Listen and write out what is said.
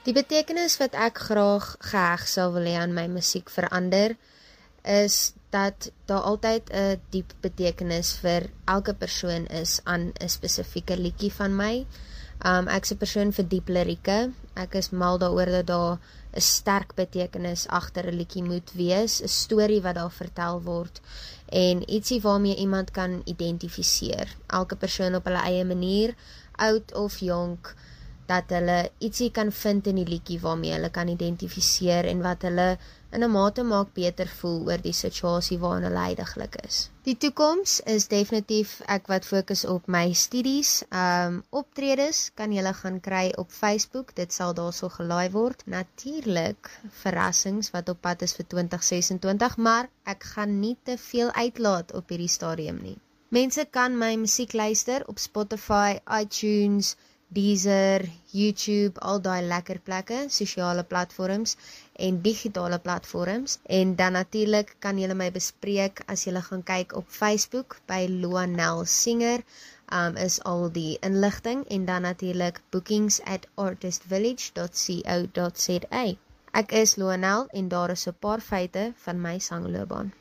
Die betekenis wat ek graag geheg sal wil hê aan my musiek verander, is dat daar altyd 'n diep betekenis vir elke persoon is aan 'n spesifieke liedjie van my. Ek's 'n persoon vir diep lirieke. Ek is mal daaroor dat daar 'n sterk betekenis agter 'n liedjie moet wees, 'n storie wat daar vertel word en ietsie waarmee iemand kan identifiseer. Elke persoon op hulle eie manier, oud of jonk, dat hulle ietsie kan vind in die liedjie waarmee hulle kan identifiseer en wat hulle in 'n mate maak beter voel oor die situasie waarin hulle huidiglik is. Die toekoms is definitief ek wat fokus op my studies. Optredes kan julle gaan kry op Facebook, dit sal daarso gelaai word. Natuurlik verrassings wat op pad is vir 2026, maar ek gaan nie te veel uitlaat op hierdie stadium nie. Mense kan my musiek luister op Spotify, iTunes, Deezer, YouTube, al daai lekker plekke, sosiale platforms en digitale platforms. En dan natuurlik kan julle my bespreek as julle gaan kyk op Facebook by Loanel Singer, is al die inligting en dan natuurlik bookings@artistvillage.co.za. Ek is Loanel en daar is 'n paar feite van my sangloopbaan.